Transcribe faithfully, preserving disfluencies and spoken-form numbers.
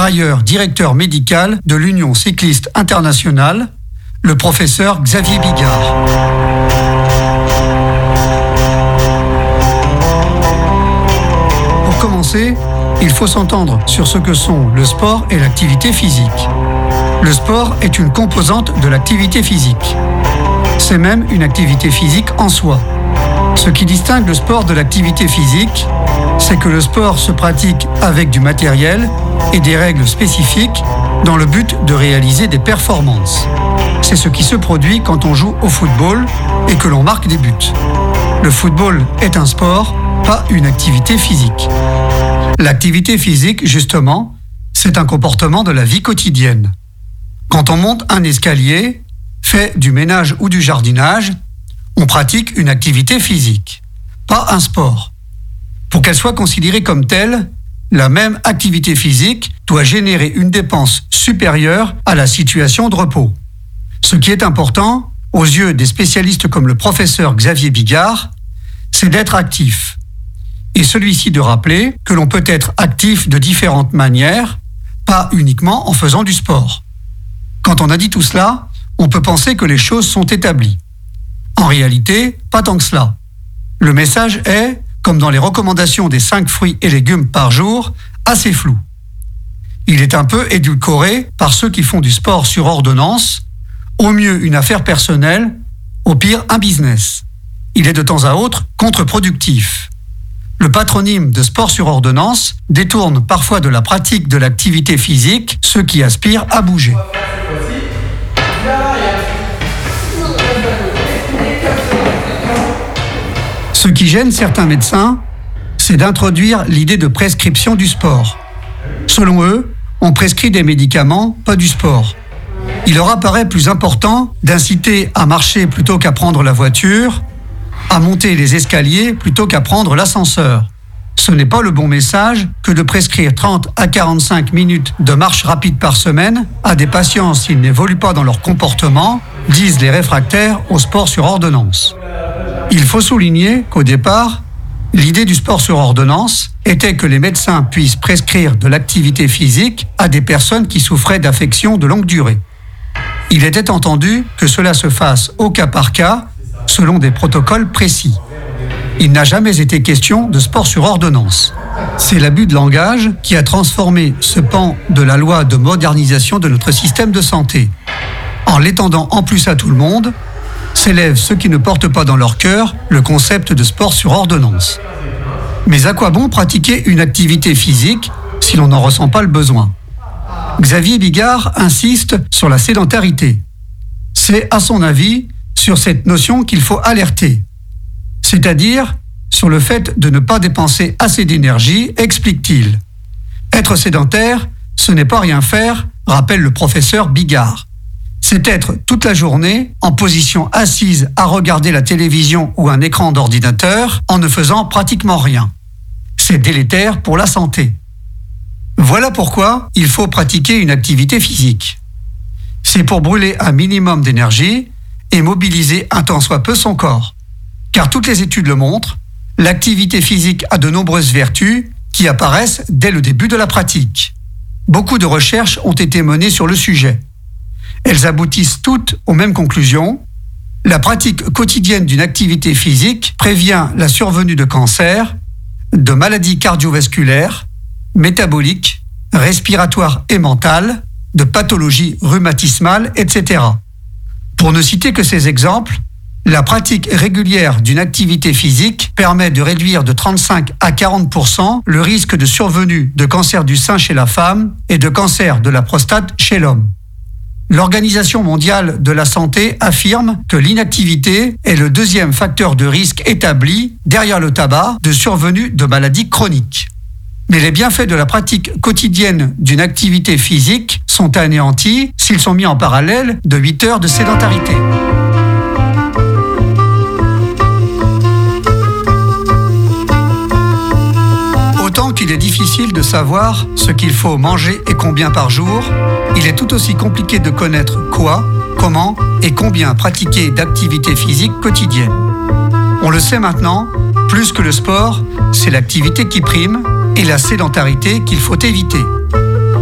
ailleurs directeur médical de l'Union cycliste internationale, le professeur Xavier Bigard. Pour commencer, il faut s'entendre sur ce que sont le sport et l'activité physique. Le sport est une composante de l'activité physique. C'est même une activité physique en soi. Ce qui distingue le sport de l'activité physique, c'est que le sport se pratique avec du matériel et des règles spécifiques dans le but de réaliser des performances. C'est ce qui se produit quand on joue au football et que l'on marque des buts. Le football est un sport, pas une activité physique. L'activité physique, justement, c'est un comportement de la vie quotidienne. Quand on monte un escalier, fait du ménage ou du jardinage, on pratique une activité physique, pas un sport. Pour qu'elle soit considérée comme telle, la même activité physique doit générer une dépense supérieure à la situation de repos. Ce qui est important, aux yeux des spécialistes comme le professeur Xavier Bigard, c'est d'être actif. Et celui-ci de rappeler que l'on peut être actif de différentes manières, pas uniquement en faisant du sport. Quand on a dit tout cela, on peut penser que les choses sont établies. En réalité, pas tant que cela. Le message est, comme dans les recommandations des cinq fruits et légumes par jour, assez flou. Il est un peu édulcoré par ceux qui font du sport sur ordonnance, au mieux une affaire personnelle, au pire un business. Il est de temps à autre contre-productif. Le patronyme de sport sur ordonnance détourne parfois de la pratique de l'activité physique ceux qui aspirent à bouger. Ce qui gêne certains médecins, c'est d'introduire l'idée de prescription du sport. Selon eux, on prescrit des médicaments, pas du sport. Il leur apparaît plus important d'inciter à marcher plutôt qu'à prendre la voiture, à monter les escaliers plutôt qu'à prendre l'ascenseur. Ce n'est pas le bon message que de prescrire trente à quarante-cinq minutes de marche rapide par semaine à des patients s'ils n'évoluent pas dans leur comportement, disent les réfractaires au sport sur ordonnance. Il faut souligner qu'au départ, l'idée du sport sur ordonnance était que les médecins puissent prescrire de l'activité physique à des personnes qui souffraient d'affections de longue durée. Il était entendu que cela se fasse au cas par cas, selon des protocoles précis. Il n'a jamais été question de sport sur ordonnance. C'est l'abus de langage qui a transformé ce pan de la loi de modernisation de notre système de santé. En l'étendant en plus à tout le monde, s'élèvent ceux qui ne portent pas dans leur cœur le concept de sport sur ordonnance. Mais à quoi bon pratiquer une activité physique si l'on n'en ressent pas le besoin ? Xavier Bigard insiste sur la sédentarité. C'est, à son avis, sur cette notion qu'il faut alerter. C'est-à-dire sur le fait de ne pas dépenser assez d'énergie, explique-t-il. Être sédentaire, ce n'est pas rien faire, rappelle le professeur Bigard. C'est être toute la journée en position assise à regarder la télévision ou un écran d'ordinateur en ne faisant pratiquement rien. C'est délétère pour la santé. Voilà pourquoi il faut pratiquer une activité physique. C'est pour brûler un minimum d'énergie et mobiliser un tant soit peu son corps. Car toutes les études le montrent, l'activité physique a de nombreuses vertus qui apparaissent dès le début de la pratique. Beaucoup de recherches ont été menées sur le sujet. Elles aboutissent toutes aux mêmes conclusions. La pratique quotidienne d'une activité physique prévient la survenue de cancers, de maladies cardiovasculaires, métaboliques, respiratoires et mentales, de pathologies rhumatismales, et cetera. Pour ne citer que ces exemples, la pratique régulière d'une activité physique permet de réduire de trente-cinq à quarante pour cent le risque de survenue de cancer du sein chez la femme et de cancer de la prostate chez l'homme. L'Organisation mondiale de la santé affirme que l'inactivité est le deuxième facteur de risque établi, derrière le tabac, de survenue de maladies chroniques. Mais les bienfaits de la pratique quotidienne d'une activité physique sont anéantis s'ils sont mis en parallèle de huit heures de sédentarité. Autant qu'il est difficile de savoir ce qu'il faut manger et combien par jour, il est tout aussi compliqué de connaître quoi, comment et combien pratiquer d'activités physiques quotidiennes. On le sait maintenant, plus que le sport, c'est l'activité qui prime et la sédentarité qu'il faut éviter.